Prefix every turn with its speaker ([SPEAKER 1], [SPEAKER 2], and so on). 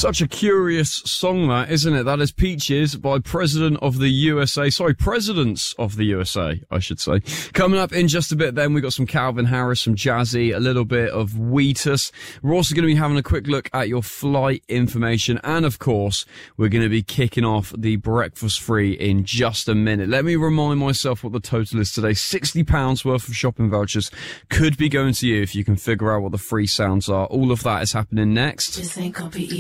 [SPEAKER 1] Such a curious song that, isn't it? That is Peaches by President of the USA. Sorry, Presidents of the USA, I should say. Coming up in just a bit then, we got some Calvin Harris, some Jazzy, a little bit of Wheatus. We're also going to be having a quick look at your flight information. And of course, we're going to be kicking off the breakfast free in just a minute. Let me remind myself what the total is today. £60 worth of shopping vouchers could be going to you if you can figure out what the free sounds are. All of that is happening next.
[SPEAKER 2] Just ain't gonna be easy.